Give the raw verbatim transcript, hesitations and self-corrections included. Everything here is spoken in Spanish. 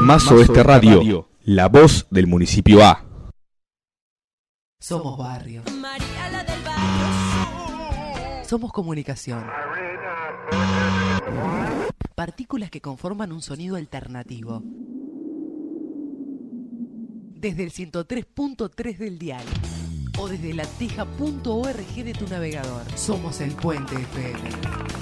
Más Oeste Radio, la voz del municipio A. Somos barrio. María la del barrio. Somos comunicación. Partículas que conforman un sonido alternativo. Desde el ciento tres punto tres del dial o desde lateja punto org de tu navegador. Somos el Puente F M.